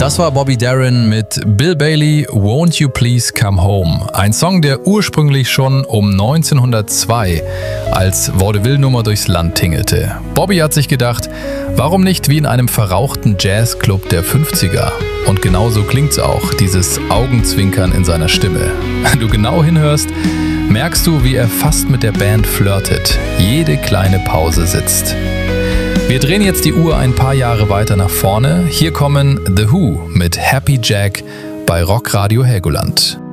Das war Bobby Darin mit Bill Bailey, Won't You Please Come Home. Ein Song, der ursprünglich schon um 1902 als Vaudeville-Nummer durchs Land tingelte. Bobby hat sich gedacht, warum nicht wie in einem verrauchten Jazzclub der 50er? Und genauso klingt's auch, dieses Augenzwinkern in seiner Stimme. Wenn du genau hinhörst, merkst du, wie er fast mit der Band flirtet, jede kleine Pause sitzt. Wir drehen jetzt die Uhr ein paar Jahre weiter nach vorne. Hier kommen The Who mit Happy Jack bei Rockradio Helgoland.